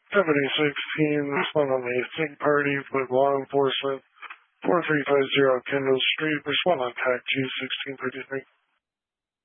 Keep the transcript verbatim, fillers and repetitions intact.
Deputy sixteen, respond on the Think Party with law enforcement. four three five zero Kendall Street, respond on T A C G sixteen thirty-three.